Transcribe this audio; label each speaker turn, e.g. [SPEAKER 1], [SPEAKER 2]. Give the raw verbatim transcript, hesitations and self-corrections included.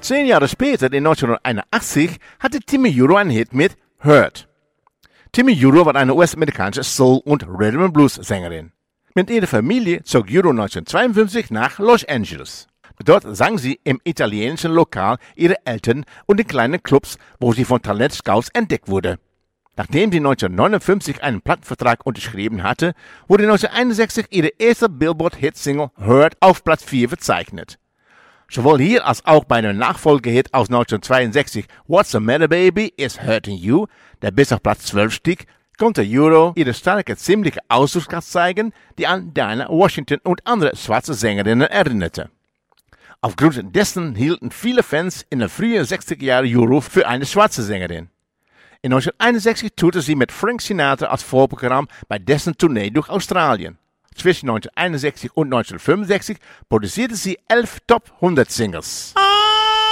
[SPEAKER 1] Zehn Jahre später, in neunzehnhunderteinundachtzig, hatte Timmy Euro einen Hit mit Hurt. Timmy Euro war eine U S-amerikanische Soul- und Rhythm-and-Blues-Sängerin. Mit ihrer Familie zog Euro neunzehnhundertzweiundfünfzig nach Los Angeles. Dort sang sie im italienischen Lokal ihrer Eltern und in kleinen Clubs, wo sie von Talentscouts entdeckt wurde. Nachdem sie neunzehnhundertneunundfünfzig einen Plattenvertrag unterschrieben hatte, wurde neunzehnhunderteinundsechzig ihre erste Billboard-Hit-Single Hurt auf Platz vier verzeichnet. Sowohl hier als auch bei einem Nachfolgehit aus neunzehnhundertzweiundsechzig, What's the Matter Baby is Hurting You, der bis auf Platz zwölf stieg, konnte Euro ihre starke, ziemliche Ausdruckskraft zeigen, die an Dinah Washington und andere schwarze Sängerinnen erinnerte. Aufgrund dessen hielten viele Fans in den frühen sechziger Jahren Euro für eine schwarze Sängerin. In neunzehnhunderteinundsechzig tourte sie mit Frank Sinatra als Vorprogramm bei dessen Tournee durch Australien. Zwischen neunzehnhunderteinundsechzig und neunzehnhundertfünfundsechzig produzierte sie elf Top hundert Singles.